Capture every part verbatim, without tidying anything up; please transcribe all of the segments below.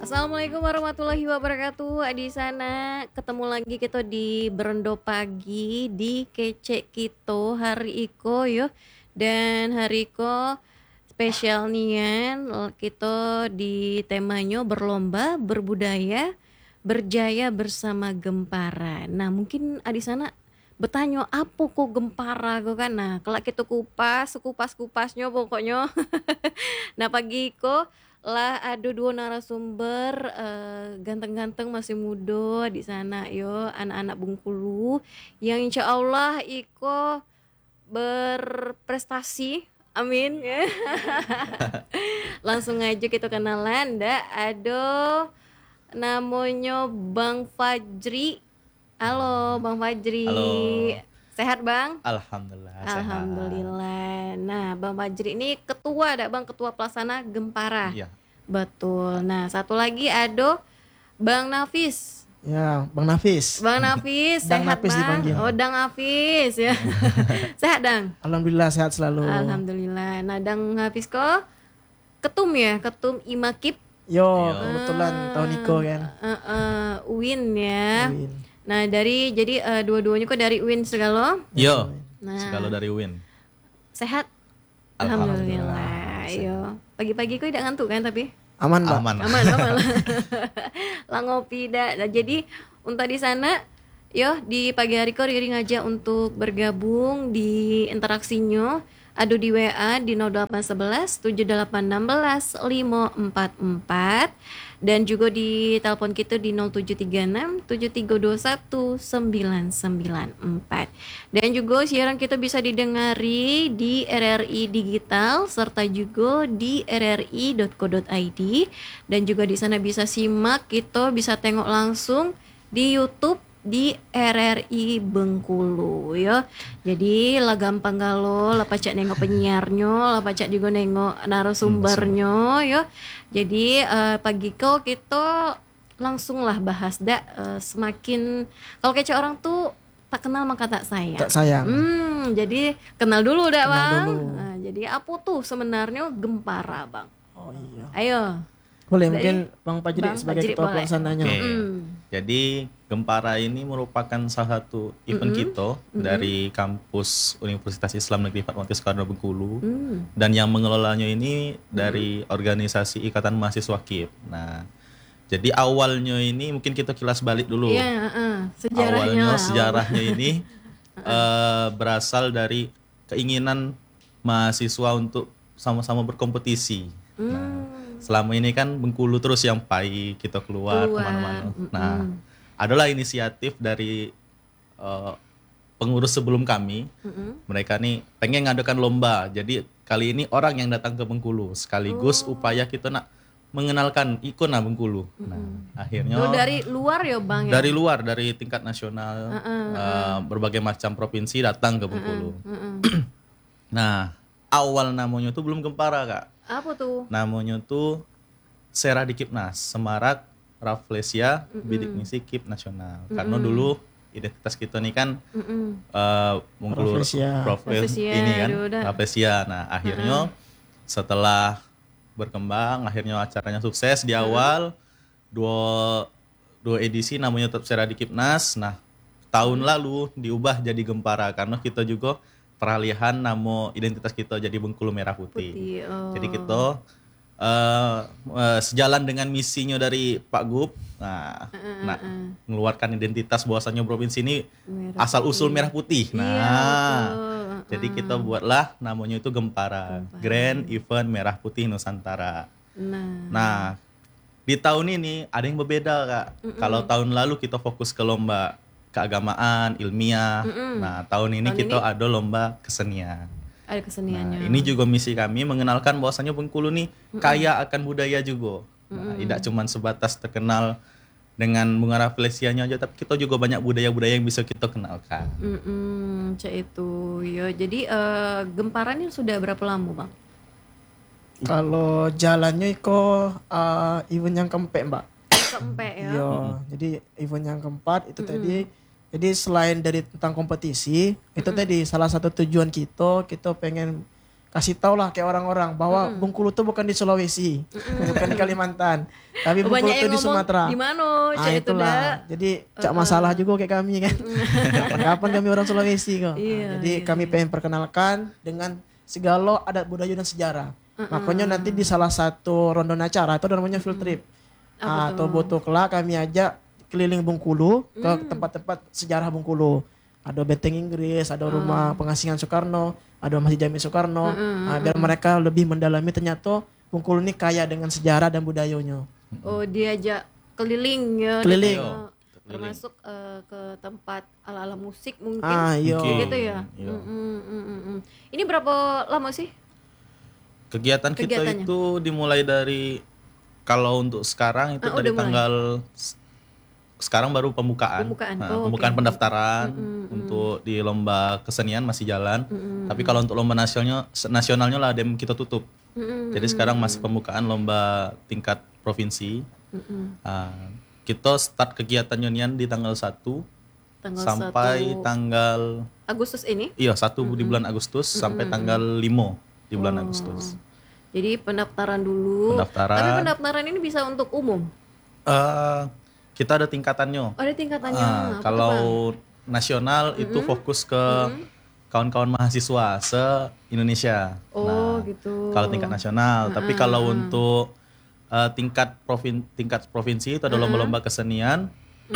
Assalamualaikum warahmatullahi wabarakatuh. Adi sana ketemu lagi kita di Berendo Pagi di Kece Kito hari iko yo. Dan hari iko spesial nian kita di temanya berlomba berbudaya berjaya bersama Gempara. Nah mungkin Adi sana bertanya apa kok Gempara kok kan. Nah kalau kita kupas kupas kupasnya pokoknya. Nah pagi iko lah ada dua narasumber uh, ganteng-ganteng masih muda di sana yo, anak-anak Bengkulu yang insya Allah iko berprestasi, amin ya. Langsung aja kita kenalan, dah ada namanya Bang Fajri. Halo Bang Fajri. Halo. Sehat Bang? Alhamdulillah. Alhamdulillah. Sehat. Nah, Bang Fajri ini ketua, ada Bang, ketua pelaksana Gempara. Iya. Betul. Nah, satu lagi ada Bang Nafis. Ya, Bang Nafis. Bang Nafis, Dang sehat Nafis Bang? dipanggil. Oh, Dang Nafis ya. Sehat Dang? Alhamdulillah sehat selalu. Alhamdulillah. Nah, Dang Nafis kok ketum ya, ketum Imakip. Yo, Yo. kebetulan tahun Iko kan. Uh, uh, Uin ya. Win. Nah, dari jadi uh, dua-duanya kok dari Uin segala. Yo. Nah, Segala dari Win. sehat? Alhamdulillah. Alhamdulillah. Yo. Pagi-pagi kok tidak ngantuk kan tapi? Aman, Mbak. Aman. Aman, aman. Lah ngopi dah. Nah, jadi untuk di sana yo di pagi hari kau Riri ngajak untuk bergabung di interaksinya. Ada di W A di nol delapan satu satu tujuh delapan satu enam lima empat empat dan juga di telepon kita di nol tujuh tiga enam tujuh tiga dua satu sembilan sembilan empat. Dan juga siaran kita bisa didengari di R R I Digital serta juga di r r i dot co dot i d dan juga di sana bisa simak, kita bisa tengok langsung di YouTube di R R I Bengkulu ya. Jadi lah gampang kalau lah pacak nengok penyiarnya, lah pacak juga nengok narasumbernya ya. Jadi uh, pagi kau kita langsung lah bahas dak uh, semakin kalau kece orang tuh tak kenal maka tak sayang. Tak sayang. Hmm, jadi kenal dulu dak Kenal Bang. dulu. Nah, jadi apa tuh sebenarnya Gempara Bang? Oh iya. Ayo. Boleh Dari mungkin Bang Fajri Bang sebagai Fajri ketua boleh. pelaksananya. Oke. Hmm. Jadi Gempara ini merupakan salah satu event Mm-mm. kita dari kampus Universitas Islam Negeri Fatmawati Soekarno Bengkulu. Hmm. Dan yang mengelolanya ini dari organisasi Ikatan Mahasiswa K I P. Nah, jadi awalnya ini mungkin kita kilas balik dulu. Iya, uh, sejarahnya Awalnya lah. sejarahnya ini eh, berasal dari keinginan mahasiswa untuk sama-sama berkompetisi. Hmm. Nah, selama ini kan Bengkulu terus yang pai kita keluar, Keluar, kemana-mana. mm-mm. Nah, adalah inisiatif dari eh, pengurus sebelum kami. Mm-mm. Mereka nih pengen ngadakan lomba. Jadi kali ini orang yang datang ke Bengkulu sekaligus Oh. upaya kita nak mengenalkan ikon Bengkulu. Nah, akhirnya Oh, dari luar ya Bang ya? dari luar, dari tingkat nasional, eh, berbagai macam provinsi datang ke Bengkulu. Mm-mm. Nah, awal namanya tuh belum Gempara, Kak. Apa tuh? Namanya tuh Serah Dikipnas, Semarak Rafflesia Bidik Misi K I P Nasional. Karena dulu identitas kita nih kan Mm-mm. eh Bengkulu Rafflesia. Profes Rafflesia, ini kan aduh, dah. Rafflesia. Nah, akhirnya setelah berkembang, akhirnya acaranya sukses di awal dua dua edisi namanya tetap Serah Dikipnas. Nah, tahun lalu diubah jadi Gempara karena kita juga peralihan nama identitas kita jadi Bengkulu Merah Putih. Putih, oh. Jadi kita eh, eh, sejalan dengan misinya dari Pak Gub, nah, nah mengeluarkan identitas bahwasannya provinsi ini Merah asal usul merah putih. Nah, Iya, betul. jadi kita buatlah namanya itu Gempara, Grand Event Merah Putih Nusantara. Nah, Nah, di tahun ini ada yang berbeda, Kak. Kalau tahun lalu kita fokus ke lomba keagamaan, ilmiah. Nah, tahun ini Tahun kita ini? ada lomba kesenian. ada keseniannya. Nah, ini juga misi kami mengenalkan bahwasanya Bengkulu nih kaya akan budaya juga. Nah, tidak cuma sebatas terkenal dengan bunga rafflesianya aja, tapi kita juga banyak budaya-budaya yang bisa kita kenalkan. Mm-mm, cek itu. Ya, jadi eh, Gempara ini sudah berapa lama, Bang? Kalau jalannya Iko uh, event yang keempat, Mbak. Keempat ya. Yo, jadi event yang keempat itu tadi. Jadi selain dari tentang kompetisi, itu tadi salah satu tujuan kita, kita pengen kasih tau lah kayak orang-orang bahwa Bengkulu tuh bukan di Sulawesi, bukan di Kalimantan, tapi Oh, Bengkulu banyak tuh yang di ngomong, Sumatera. di mana Ah cak itu dah. itulah. Jadi cak masalah juga kayak kami kan. Kapan-kapan kami orang Sulawesi kok. Ah, Iya, jadi iya, kami pengen perkenalkan dengan segala adat budaya dan sejarah. Makanya nanti di salah satu rondon acara itu ada namanya field trip. Ah, atau boto kelak kami ajak keliling Bengkulu ke tempat-tempat sejarah Bengkulu. Ada benteng Inggris, ada rumah pengasingan Soekarno, ada Masjid Jami Soekarno. Nah, biar mereka lebih mendalami ternyata Bengkulu ini kaya dengan sejarah dan budayanya. Oh, diajak keliling ya. Keliling. datang, eh, termasuk eh, ke tempat ala-ala musik mungkin. Ah, iya. Mungkin. Gitu ya. Iya. Mm, mm, mm, mm, mm. Ini berapa lama sih? Kegiatan kita Kegiatannya? itu dimulai dari, kalau untuk sekarang itu Ah, dari udah mulai? tanggal sekarang baru pembukaan. Pembukaan. Nah, Oh, pembukaan oke. pendaftaran untuk di lomba kesenian masih jalan. Tapi kalau untuk lomba nasionalnya nasionalnya lah dem kita tutup. Jadi sekarang masih pembukaan lomba tingkat provinsi. Ah, kita start kegiatan nyanyian di tanggal satu Tanggal sampai satu tanggal Agustus ini. iya satu di bulan Agustus sampai tanggal lima di bulan Agustus. Jadi pendaftaran dulu. Pendaftaran. Tapi pendaftaran ini bisa untuk umum. Eh, kita ada tingkatannya. Oh, ada tingkatannya. Ah, Apa tuh, kalau Bang? nasional itu fokus ke kawan-kawan mahasiswa se-Indonesia. Oh, Nah, gitu. kalau tingkat nasional, tapi kalau untuk eh, tingkat provin tingkat provinsi itu ada lomba-lomba kesenian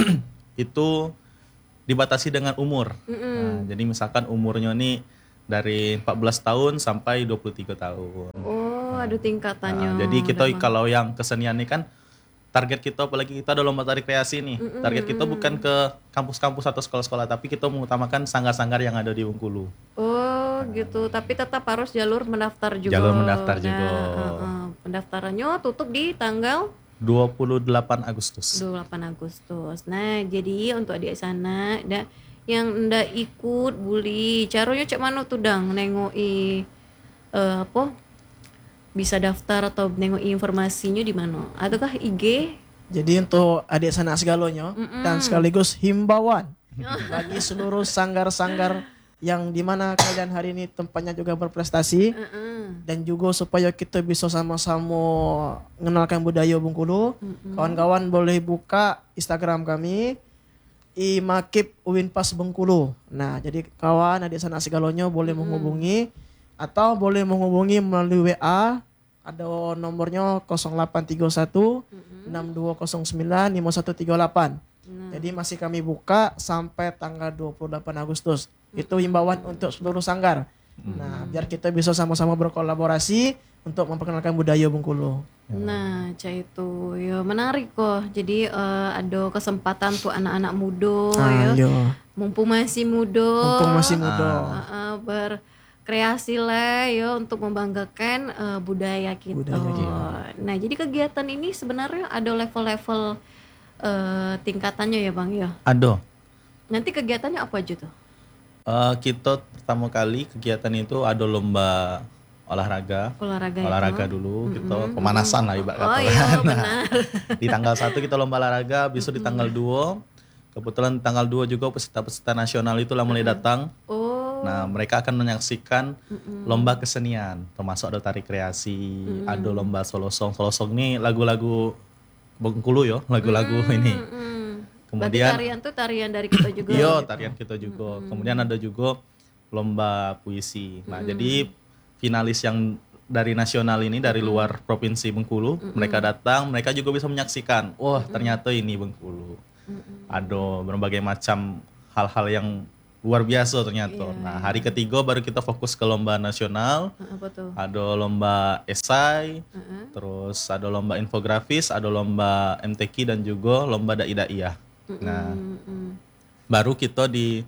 itu dibatasi dengan umur. Nah, jadi misalkan umurnya nih dari empat belas tahun sampai dua puluh tiga tahun. Oh, ada tingkatannya. Nah, jadi kita Ada, Bang. kalau yang kesenian ini kan target kita, apalagi kita ada lomba tari kreasi nih. Target kita bukan ke kampus-kampus atau sekolah-sekolah, tapi kita mengutamakan sanggar-sanggar yang ada di Bengkulu. Oh, gitu. Tapi tetap harus jalur mendaftar juga. Jalur mendaftar Nah, juga. uh, uh. Pendaftarannya tutup di tanggal dua puluh delapan Agustus. dua puluh delapan Agustus. Nah, jadi untuk adik sana da, yang ndak ikut bully, caranya cek mana tuh dang nengoi eh, apa? Bisa daftar atau nengoi informasinya di mana? Ataukah I G? Jadi untuk adik sanak segalanya dan sekaligus himbauan bagi seluruh sanggar-sanggar yang dimana kalian hari ini tempatnya juga berprestasi, Heeh. dan juga supaya kita bisa sama-sama mengenalkan budaya Bengkulu. Kawan-kawan boleh buka Instagram kami Imakip Uinpas Bengkulu. Nah, jadi kawan adik sanak segalanya boleh menghubungi atau boleh menghubungi melalui W A. Ada nomornya nol delapan tiga satu enam dua nol sembilan lima satu tiga delapan. Jadi masih kami buka sampai tanggal dua puluh delapan Agustus. Itu himbauan untuk seluruh sanggar. Nah, biar kita bisa sama-sama berkolaborasi untuk memperkenalkan budaya Bengkulu. Nah, cah itu ya menarik kok. Jadi eh, ada kesempatan tuh anak-anak muda Ah, ya. iya. Mumpung masih muda. Mumpung masih muda. eh, eh, berkreasi lah ya untuk membanggakan eh, budaya kita. Budaya kita. Nah, jadi kegiatan ini sebenarnya ada level-level eh, tingkatannya ya, Bang ya. Ada. Nanti kegiatannya apa aja tuh? Eh, kita pertama kali kegiatan itu ada lomba olahraga. Olahraga itu. Olahraga dulu kita pemanasan lah ibarat Oh kata. iya, Nah, benar. di tanggal satu kita lomba olahraga, besok di tanggal dua kebetulan di tanggal dua juga peserta-peserta nasional itu lah mulai datang. Oh. Nah, mereka akan menyaksikan lomba kesenian, termasuk ada tari kreasi, ada lomba solo song. Solo song ini lagu-lagu Bengkulu ya, lagu-lagu ini. Mm. Kemudian Berarti tarian tuh tarian dari kita juga. iya, gitu. tarian kita juga. Kemudian ada juga lomba puisi. Nah, jadi finalis yang dari nasional ini dari luar provinsi Bengkulu, mereka datang, mereka juga bisa menyaksikan. Wah, ternyata ini Bengkulu. Ada berbagai macam hal-hal yang luar biasa ternyata. Nah, hari ketiga baru kita fokus ke lomba nasional. Apa tuh? Ada lomba esai, Heeh. terus ada lomba infografis, ada lomba M T Q dan juga lomba dai-daiyah. Nah, Mm-mm. baru kita di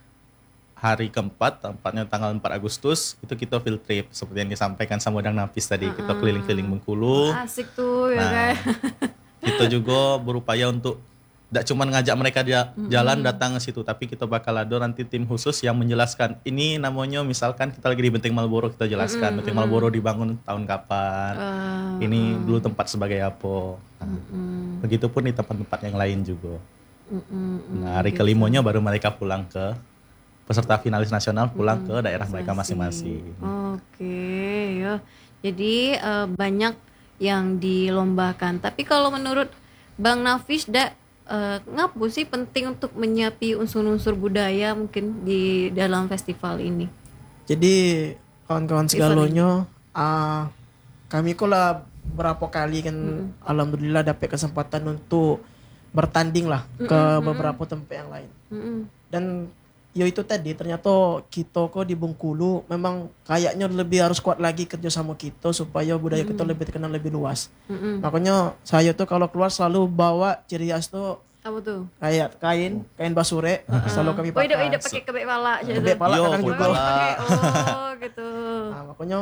hari keempat, tempatnya tanggal empat Agustus, itu kita field trip seperti yang disampaikan sama Dang Napis tadi. Kita keliling-keliling Bengkulu. Asik tuh ya kan. Nah, kita juga berupaya untuk tidak cuma ngajak mereka dia jalan datang ke situ, tapi kita bakal ada nanti tim khusus yang menjelaskan. Ini namanya misalkan kita lagi di Benteng Marlboro, kita jelaskan Benteng Marlboro dibangun tahun kapan. Ah, Ini dulu tempat sebagai apa. Nah, mm, begitupun di tempat-tempat yang lain juga. mm, mm, mm. Nah, hari kelimanya baru mereka pulang ke peserta finalis nasional pulang ke daerah mereka Masing-masing. masing-masing. Oh Oke, ya. Jadi eh, banyak yang dilombakan. Tapi kalau menurut Bang Nafis, dak eh, ngapu sih penting untuk menyiapi unsur-unsur budaya mungkin di dalam festival ini. Jadi kawan-kawan segalonyo, ah kami kok lah berapa kali kan alhamdulillah dapat kesempatan untuk bertanding lah ke beberapa tempat yang lain. Mm-mm. Dan yo itu tadi ternyata kita kok di Bengkulu memang kayaknya lebih harus kuat lagi kerja sama kita supaya budaya kita lebih terkenal lebih luas. Mm-mm. Makanya saya tuh kalau keluar selalu bawa ciri khas tuh Apa tuh? kayak kain, kain basure, selalu kami Oh, ide pakai. ide pakai kebek pala aja Kebek tuh. pala Yo, kadang kebek juga. pala. Pakai, oh, gitu. Nah, makanya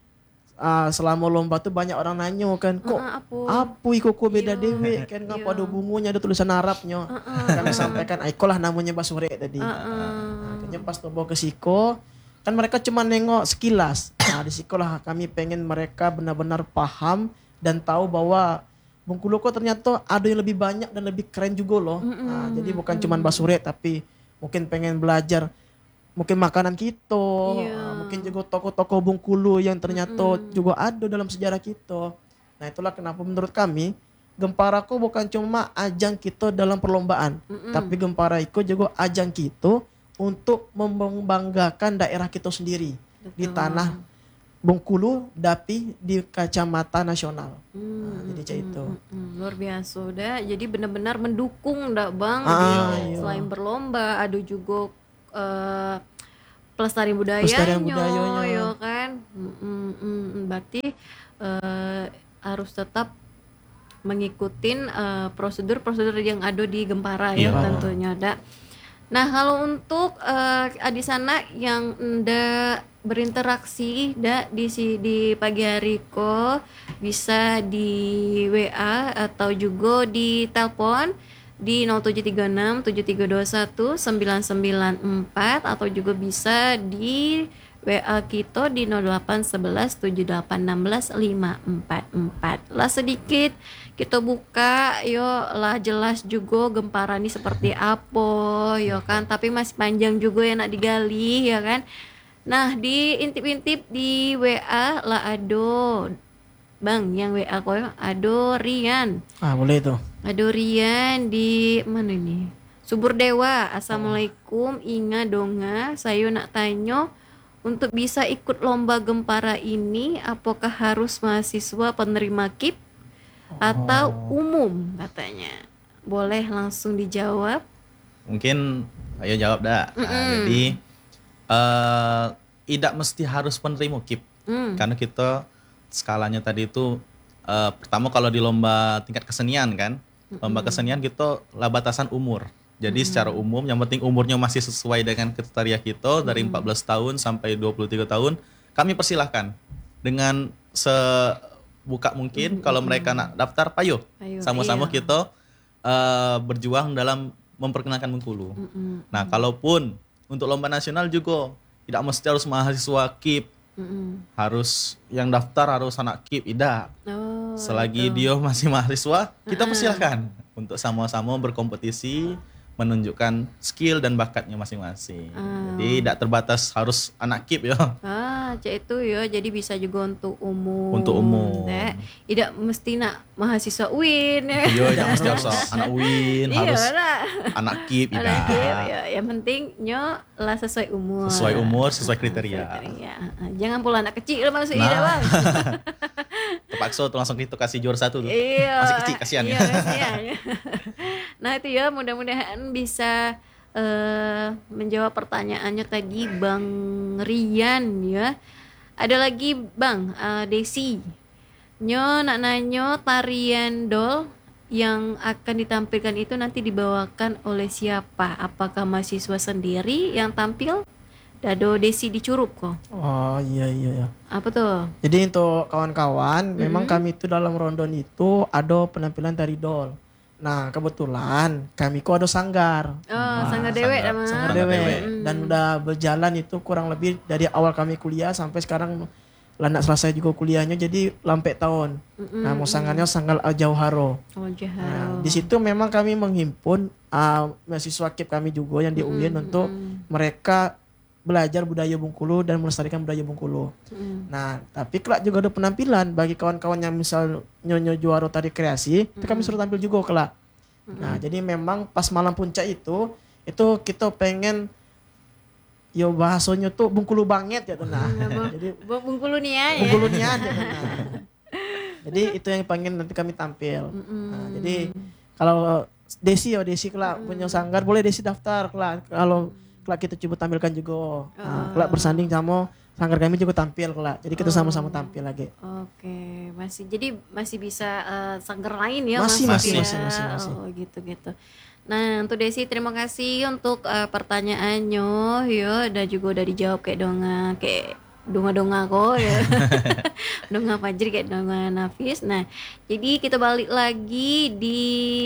ah, selama lomba tuh banyak orang nanya kan, kok Ah, apa? apa iko kok beda Iya. dewe kan ngapa Iya. ada bungunya ada tulisan Arabnya. Kami sampaikan, "Iko lah namanya basure tadi." Ah, Makanya pas bawa ke Siko, kan mereka cuma nengok sekilas. Nah, di Siko lah kami pengen mereka benar-benar paham dan tahu bahwa Bengkulu kok ternyata ada yang lebih banyak dan lebih keren juga loh. Nah, jadi bukan cuma basure tapi mungkin pengen belajar mungkin makanan kita, Iya. ah, mungkin juga toko-toko Bengkulu yang ternyata juga ada dalam sejarah kita. Nah, itulah kenapa menurut kami Gempara ko bukan cuma ajang kita dalam perlombaan, tapi Gempara Iko juga ajang kita untuk membanggakan daerah kita sendiri di tanah Bengkulu, tapi di kacamata nasional. Nah, jadi cak itu. Hmm, luar biasa udah. Jadi benar-benar mendukung dak Bang. Ah, Di- iya. Selain berlomba ada juga eh, pelestarian budayanya. Pelestarian budayanya. Ya kan. Mm, mm, mm. Berarti eh, harus tetap mengikuti prosedur-prosedur yang ada di Gempara ya Iya. tentunya dak. Nah, kalau untuk eh, di sana yang ndak berinteraksi dak di si di pagi hari ko bisa di W A atau juga di telepon di nol tujuh tiga enam tujuh tiga dua satu sembilan sembilan empat atau juga bisa di W A kita di nol delapan satu satu tujuh delapan satu enam lima empat empat. Lah sedikit kita buka yo lah jelas juga Gempara ini seperti apa yo kan, tapi masih panjang juga yang nak digali ya kan. Nah, di intip-intip di W A lah ado Bang yang W A ko ado Rian. Ah, boleh itu. Ado Rian di mana ini? Subur Dewa. Assalamualaikum Inga Donga. Saya nak tanya, untuk bisa ikut lomba Gempara ini apakah harus mahasiswa penerima K I P atau umum katanya? Boleh langsung dijawab. Mungkin ayo jawab dah. Nah, jadi eh tidak mesti harus penerima K I P. Hmm. Karena kita skalanya tadi itu eh, pertama kalau di lomba tingkat kesenian kan, lomba kesenian kita lah batasan umur. Jadi secara umum yang penting umurnya masih sesuai dengan kriteria kita dari empat belas tahun sampai dua puluh tiga tahun, kami persilahkan dengan sebuka mungkin kalau mereka nak daftar payo. Ayo, Sama-sama iya. kita eh, berjuang dalam memperkenalkan Bengkulu. Nah, kalaupun untuk lomba nasional juga tidak mesti harus mahasiswa K I P, Mm-mm. harus yang daftar harus anak K I P, tidak. Oh, Selagi dia masih mahasiswa, kita persilahkan untuk sama-sama berkompetisi, menunjukkan skill dan bakatnya masing-masing. Jadi tidak terbatas harus anak K I P ya. ah, cak itu ya. Jadi bisa juga untuk umum. Untuk umum. Nek. Tidak mesti nak mahasiswa U I N ya. Iya, jangan mesti harus anak U I N, Iya harus lah. anak K I P, Anak tidak. K I P, ya. Yang penting nyo lah sesuai umur. Sesuai umur, sesuai kriteria. Kriteria. Ah, jangan pula anak kecil lah masuk Nah. ida bang. Terpaksa tuh langsung itu kasih juara satu tuh. Iya. Masih kecil, kasihan Iya, ya. kasihan. Nah itu ya, mudah-mudahan bisa eh, menjawab pertanyaannya tadi Bang Rian ya. Ada lagi Bang eh, Desi. Nyo nak nanyo tarian dol yang akan ditampilkan itu nanti dibawakan oleh siapa? Apakah mahasiswa sendiri yang tampil? Dado Desi di Curup kok. Oh, iya iya ya. Apa tuh? Jadi untuk kawan-kawan, memang kami itu dalam rondon itu ada penampilan tari dol. Nah, kebetulan kami kok ada sanggar. Oh, sanggar dewek sanggar. nama. Sanggar Sanggar dewe. dewe. Dan udah berjalan itu kurang lebih dari awal kami kuliah sampai sekarang lah nak selesai juga kuliahnya jadi lampe tahun. Nah, mau sanggarnya sanggar Jauharo. Oh, Nah, Jaharo. di situ memang kami menghimpun uh, mahasiswa K I P kami juga yang di U I N untuk mereka belajar budaya Bengkulu dan melestarikan budaya Bengkulu. Mm. Nah, tapi kelak juga ada penampilan bagi kawan-kawan yang misal nyonya juara tari kreasi, itu kami suruh tampil juga kelak. Nah, jadi memang pas malam puncak itu, itu kita pengen yo bahasanya tuh Bengkulu banget ya tuh nah. Jadi Bu- Bengkulu nih ya. ya. Bengkulu niat ya tuh nah. Jadi itu yang pengen nanti kami tampil. Nah, jadi kalau Desi ya Desi kelak punya sanggar boleh Desi daftar kelak. Kalau kelak kita coba tampilkan juga. Nah, kelak bersanding sama sanggar kami juga tampil kelak. Jadi kita sama-sama tampil lagi. Oke, masih jadi masih bisa eh, sanggar lain ya Masih, Mas masih, ya? masih, masih, masih. Oh gitu-gitu. Nah untuk Desi terima kasih untuk eh, pertanyaannya yo dan juga udah dijawab kayak donga kayak donga-donga kok ya. Donga Fajri kayak donga Nafis. Nah jadi kita balik lagi di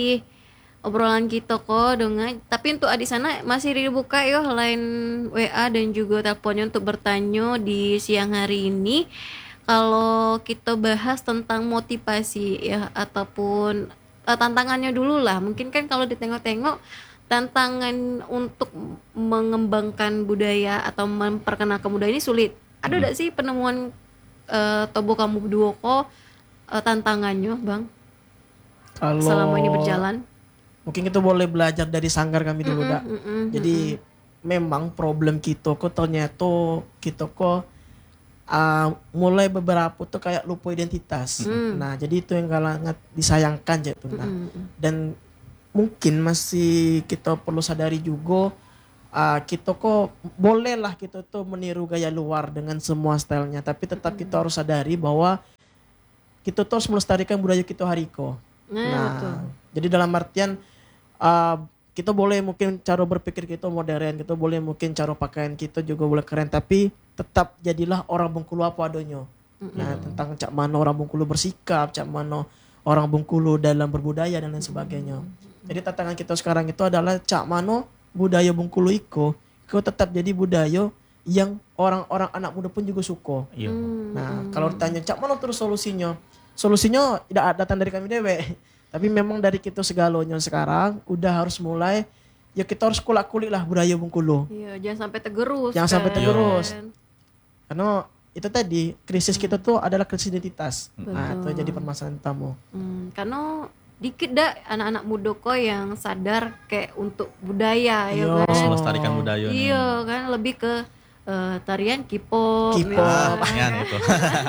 obrolan kita kok donga. Tapi untuk adik sana masih dibuka yo line W A dan juga teleponnya untuk bertanya di siang hari ini. Kalau kita bahas tentang motivasi ya ataupun uh, tantangannya dulu lah. Mungkin kan kalau ditengok-tengok tantangan untuk mengembangkan budaya atau memperkenalkan budaya ini sulit. Ada enggak sih penemuan uh, Tobo kamu berdua kok uh, tantangannya, Bang? Kalau Selama ini berjalan. mungkin kita boleh belajar dari sanggar kami dulu dak. Mm-mm, Jadi memang problem kita kok ternyata kita kok uh, mulai beberapa tuh kayak lupa identitas. Nah, jadi itu yang sangat disayangkan ya tuh. Nah, dan mungkin masih kita perlu sadari juga uh, kita kok bolehlah kita tuh meniru gaya luar dengan semua stylenya, tapi tetap kita harus sadari bahwa kita tuh harus melestarikan budaya kita hariko. Nah, Nah, betul. jadi dalam artian uh, kita boleh mungkin cara berpikir kita modern, kita boleh mungkin cara pakaian kita juga boleh keren, tapi tetap jadilah orang Bengkulu apa adanya. Nah, tentang cak mana orang Bengkulu bersikap, cak mana orang Bengkulu dalam berbudaya dan lain sebagainya. Jadi tantangan kita sekarang itu adalah cak mana budaya Bengkulu iko, iko tetap jadi budaya yang orang-orang anak muda pun juga suka. Iya. Nah, kalau ditanya cak mana terus solusinya? Solusinya tidak datang dari kami dewe. Tapi memang dari kita segalanya sekarang udah harus mulai ya kita harus kulik-kulik lah budaya Bengkulu. Iya, jangan sampai tergerus. Jangan sampai kan. tergerus. Karena itu tadi krisis kita tuh adalah krisis identitas. Nah, itu jadi permasalahan utama. Hmm, karena dikit dah anak-anak muda kok yang sadar kayak untuk budaya ya Iya. kan. Harus melestarikan budaya nih. Iya kan lebih ke eh, tarian K-pop, K-pop. ya Ah, pengen itu.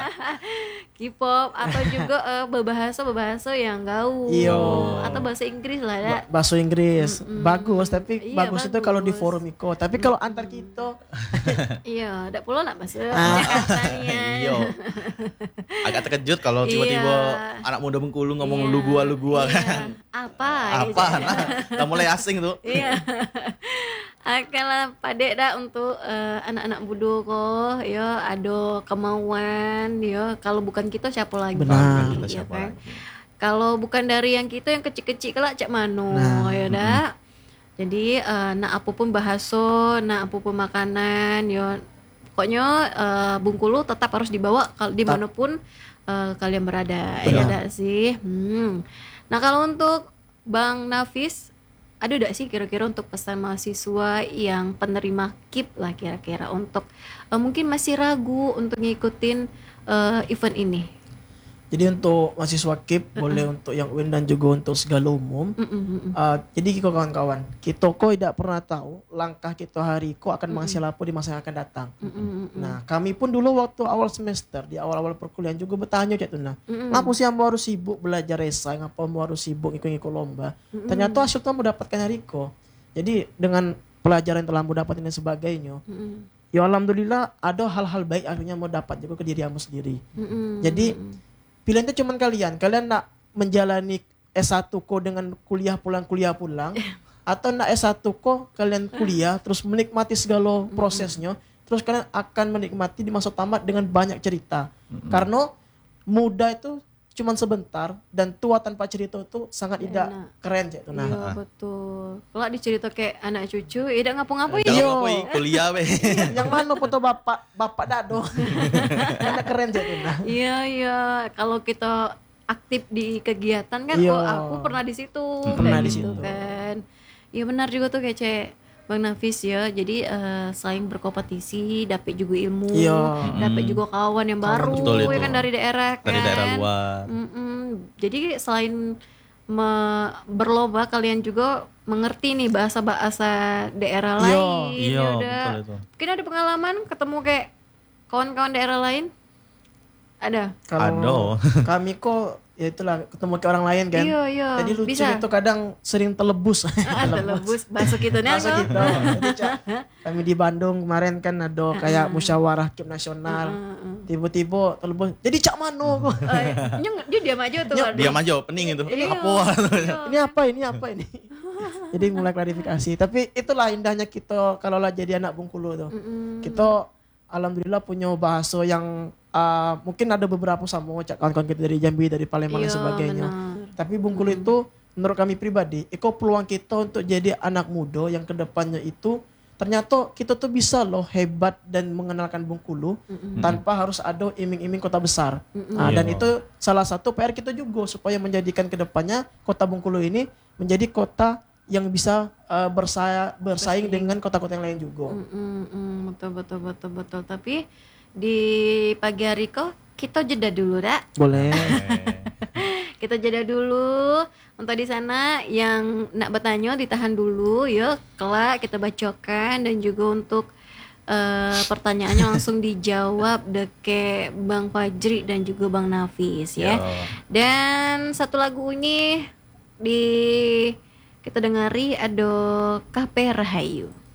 K-pop atau juga eh, berbahasa-berbahasa yang gaul Iya. atau bahasa Inggris lah ya. Ba- Bahasa Inggris bagus, tapi Iya, bagus itu kalau di bagus. forum iko. Tapi kalau antar kita Iya, ndak pula nak bahasa Ah. Jakartanya. Iya. Agak terkejut kalau tiba-tiba Iya. anak muda Bengkulu ngomong Iya. lu gua lu gua Iya. kan. Apa? Apa? gitu. Nah, udah mulai asing tuh. Iya. Akanlah padek dah untuk eh, anak-anak muda kok ya ada kemauan ya kalau bukan kita siapa lagi Benar. Kita ya siapa kan? lagi? Kalau bukan dari yang kita yang kecil-kecil kelak cak mano Nah, ya dah. Jadi eh, nak apapun bahasa, nak apapun makanan ya pokoknya eh, Bengkulu tetap harus dibawa kalau dimanapun eh, kalian berada ya dah sih. Hmm. Nah kalau untuk Bang Nafis ada tidak sih kira-kira untuk pesan mahasiswa yang penerima K I P lah kira-kira untuk eh, mungkin masih ragu untuk ngikutin eh, event ini? jadi untuk mahasiswa K I P boleh untuk yang U I N dan juga untuk segala umum. Mm-mm-mm. Uh, jadi kiko kawan-kawan, kita kok tidak pernah tahu langkah kita hari kok akan menghasil apa di masa yang akan datang. Mm-mm-mm. Nah, kami pun dulu waktu awal semester di awal-awal perkuliahan juga bertanya cak tuh nah, ngapa sih yang harus sibuk belajar esai, ngapa mau harus sibuk ikut-ikut lomba? Ternyata hasil tuh mendapatkan hari kok. Jadi dengan pelajaran yang telah mau dapat dan sebagainya, Mm-mm. ya alhamdulillah ada hal-hal baik akhirnya mau dapat juga ke diri kamu sendiri. Mm-mm. Jadi pilihan itu cuma kalian. Kalian nak menjalani S satu ko dengan kuliah pulang kuliah pulang atau nak S satu ko kalian kuliah terus menikmati segala prosesnya, terus kalian akan menikmati di masa tamat dengan banyak cerita. Karena muda itu cuma sebentar dan tua tanpa cerita itu sangat tidak Enak. keren cek tuh. Nah, Iya betul. Kalau dicerita kayak anak cucu, ya tidak ngapa-ngapain. Jangan Iya. apa kuliah be. yang mana foto bapak bapak dado. Karena keren cek tuh. Nah. Iya iya. Kalau kita aktif di kegiatan kan, Iya. oh aku pernah di situ, Pernah kayak di gitu situ. kan. Iya benar juga tuh kece. Bang Nafis ya. Jadi eh, selain berkompetisi, dapat juga ilmu, Iya. dapat juga kawan yang baru Betul ya itu. kan dari daerah kan. Dari daerah luar. Mm-mm. Jadi selain me- berlomba kalian juga mengerti nih bahasa-bahasa daerah Iya. lain. Iya, ya udah. betul itu. Mungkin ada pengalaman ketemu kayak kawan-kawan daerah lain? Ada. Kalau kami kok ya itulah ketemu ke orang lain kan. Iya, iya. Jadi lucu Bisa. itu kadang sering telebus. Ah, telebus masuk gitu nah. Masuk gitu. Jadi, Cak, kami di Bandung kemarin kan ada kayak musyawarah K I P nasional. Tiba-tiba telebus. Jadi cak mano kok. Nyeng, dia diam aja tuh. waduh. Diam aja, pening itu. Iya. Apa? Ini apa ini apa ini? Jadi mulai klarifikasi. Tapi itulah indahnya kita kalau lah jadi anak Bengkulu tuh. Kita alhamdulillah punya bahasa yang uh, mungkin ada beberapa sama cak kawan-kawan kita dari Jambi, dari Palembang dan Iya, sebagainya. benar. Tapi Bengkulu itu menurut kami pribadi, itu peluang kita untuk jadi anak muda yang kedepannya itu ternyata kita tuh bisa loh hebat dan mengenalkan Bengkulu tanpa harus ada iming-iming kota besar. Nah, dan Iya. itu salah satu P R kita juga supaya menjadikan kedepannya kota Bengkulu ini menjadi kota yang bisa uh, bersaya, bersaing dengan kota-kota yang lain juga. Mm, mm, mm, betul betul betul betul. Tapi di pagi hari kok kita jeda dulu dak. Boleh. Kita jeda dulu. Untuk di sana yang nak bertanya ditahan dulu ya. Kelak kita bacokan dan juga untuk eh, pertanyaannya langsung dijawab deke Bang Fajri dan juga Bang Nafis ya. Yo. Dan satu lagu ini di kita dengari ada K P Rahayu.